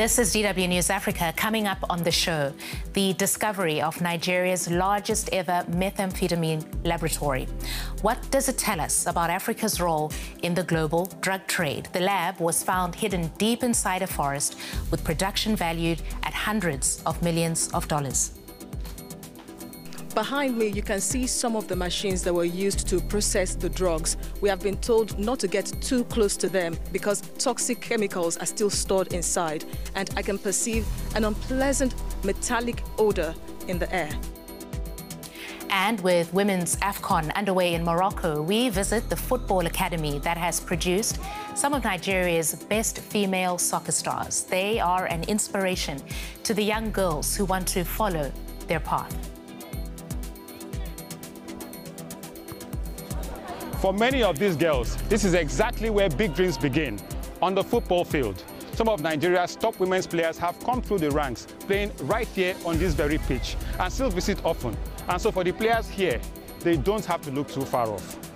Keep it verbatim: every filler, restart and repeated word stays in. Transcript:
This is D W News Africa. Coming up on the show, the discovery of Nigeria's largest ever methamphetamine laboratory. What does it tell us about Africa's role in the global drug trade? The lab was found hidden deep inside a forest with production valued at hundreds of millions of dollars. Behind me, you can see some of the machines that were used to process the drugs. We have been told not to get too close to them because toxic chemicals are still stored inside, and I can perceive an unpleasant metallic odor in the air. And with Women's AFCON underway in Morocco, we visit the football academy that has produced some of Nigeria's best female soccer stars. They are an inspiration to the young girls who want to follow their path. For many of these girls, this is exactly where big dreams begin, on the football field. Some of Nigeria's top women's players have come through the ranks, playing right here on this very pitch, and still visit often. And so for the players here, they don't have to look too far off.